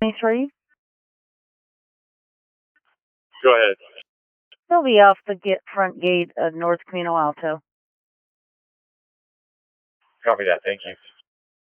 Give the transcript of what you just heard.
23. Go ahead. He'll be off the front gate of North Camino Alto. Copy that. Thank you.